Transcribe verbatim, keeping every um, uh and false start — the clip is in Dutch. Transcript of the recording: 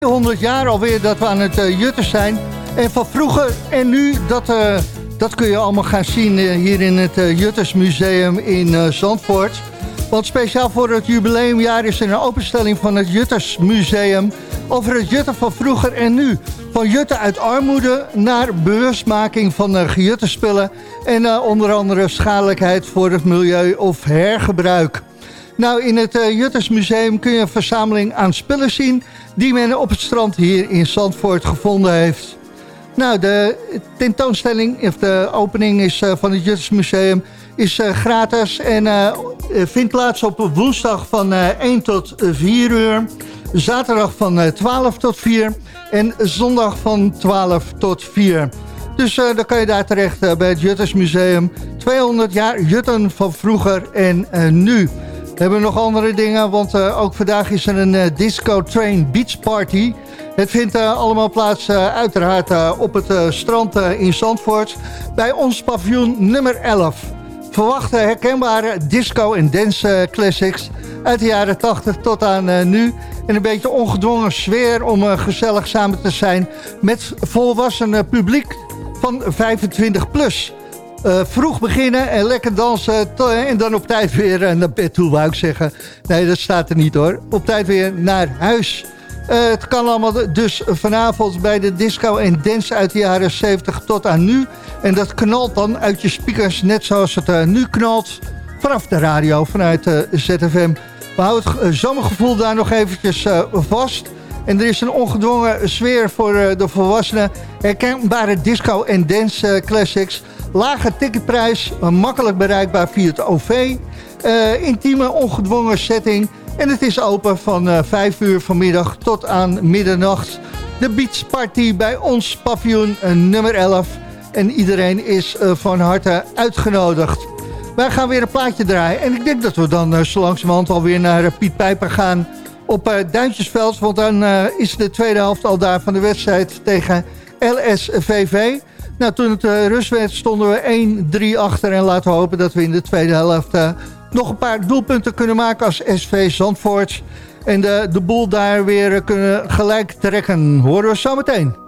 honderd jaar alweer dat we aan het uh, jutten zijn. En van vroeger en nu, dat, uh, dat kun je allemaal gaan zien uh, hier in het uh, Juttersmuseum in uh, Zandvoort. Want speciaal voor het jubileumjaar is er een openstelling van het Juttersmuseum over het jutten van vroeger en nu. Van jutten uit armoede naar bewustmaking van uh, gejutte spullen en uh, onder andere schadelijkheid voor het milieu of hergebruik. Nou, in het uh, Juttersmuseum kun je een verzameling aan spullen zien die men op het strand hier in Zandvoort gevonden heeft. Nou, de tentoonstelling, of de opening is, uh, van het Juttersmuseum is uh, gratis en uh, vindt plaats op woensdag van uh, één tot vier uur, zaterdag van uh, twaalf tot vier en zondag van twaalf tot vier. Dus uh, dan kan je daar terecht uh, bij het Juttersmuseum. tweehonderd jaar jutten van vroeger en uh, nu. We hebben nog andere dingen, want uh, ook vandaag is er een uh, Disco Train Beach Party. Het vindt uh, allemaal plaats uh, uiteraard uh, op het uh, strand uh, in Zandvoort. Bij ons paviljoen nummer elf. Verwachte herkenbare disco- en dance uh, classics uit de jaren tachtig tot aan uh, nu. En een beetje ongedwongen sfeer om uh, gezellig samen te zijn met volwassen publiek van vijfentwintig plus. Uh, vroeg beginnen en lekker dansen to- en dan op tijd weer uh, naar bed toe, wou ik zeggen. Nee, dat staat er niet hoor. Op tijd weer naar huis. Uh, het kan allemaal dus vanavond bij de disco en dance uit de jaren zeventig tot aan nu. En dat knalt dan uit je speakers, net zoals het uh, nu knalt vanaf de radio, vanuit uh, Z F M. We houden het uh, zomergevoel daar nog eventjes uh, vast. En er is een ongedwongen sfeer voor uh, de volwassenen. Herkenbare disco en dance uh, classics. Lage ticketprijs, uh, makkelijk bereikbaar via het O V. Uh, intieme, ongedwongen setting. En het is open van uh, vijf uur vanmiddag tot aan middernacht. De Beach Party bij ons paviljoen uh, nummer elf. En iedereen is uh, van harte uitgenodigd. Wij gaan weer een plaatje draaien. En ik denk dat we dan uh, zo langzamerhand alweer naar uh, Piet Pijper gaan op uh, Duintjesveld. Want dan uh, is de tweede helft al daar van de wedstrijd tegen L S V V. Nou, toen het uh, rust werd stonden we één drie achter. En laten we hopen dat we in de tweede helft uh, nog een paar doelpunten kunnen maken als S V Zandvoort. En de, de boel daar weer uh, kunnen gelijk trekken. Horen we zo meteen.